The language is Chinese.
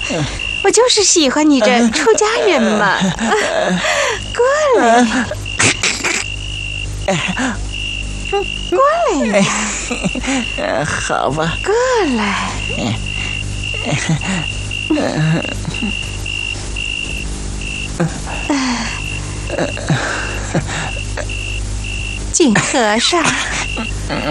我就是喜欢你这出家人嘛。过来，过来， 好吧， 过来。景和尚，